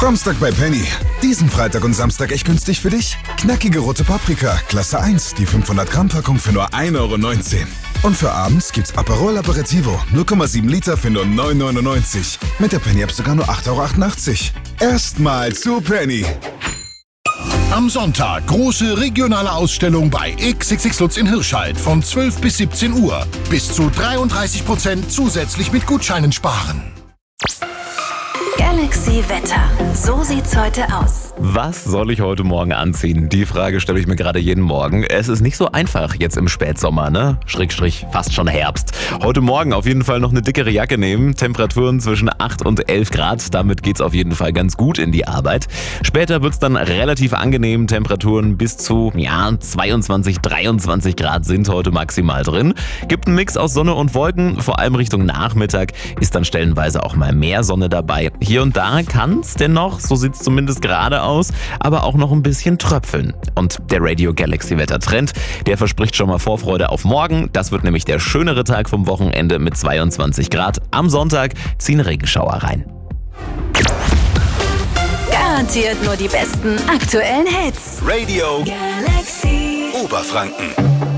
Samstag bei Penny. Diesen Freitag und Samstag echt günstig für dich? Knackige rote Paprika, Klasse 1, die 500 Gramm Packung für nur 1,19 €. Und für abends gibt's Aperol Aperitivo, 0,7 Liter für nur 9,99 €. Mit der Penny-App sogar nur 8,88 €. Erstmal zu Penny. Am Sonntag große regionale Ausstellung bei XXX Lutz in Hirschhalt von 12 bis 17 Uhr. Bis zu 33% zusätzlich mit Gutscheinen sparen. Galaxy Wetter. So sieht's heute aus. Was soll ich heute Morgen anziehen? Die Frage stelle ich mir gerade jeden Morgen. Es ist nicht so einfach jetzt im Spätsommer, ne? Schrägstrich, fast schon Herbst. Heute Morgen auf jeden Fall noch eine dickere Jacke nehmen. Temperaturen zwischen 8 und 11 Grad. Damit geht's auf jeden Fall ganz gut in die Arbeit. Später wird's dann relativ angenehm. Temperaturen bis zu 22, 23 Grad sind heute maximal drin. Gibt einen Mix aus Sonne und Wolken. Vor allem Richtung Nachmittag ist dann stellenweise auch mal mehr Sonne dabei. Hier und da kann's dennoch, so sieht's zumindest gerade aus, aber auch noch ein bisschen tröpfeln. Und der Radio Galaxy Wettertrend, der verspricht schon mal Vorfreude auf morgen. Das wird nämlich der schönere Tag vom Wochenende mit 22 Grad. Am Sonntag ziehen Regenschauer rein. Garantiert nur die besten aktuellen Hits. Radio Galaxy Oberfranken.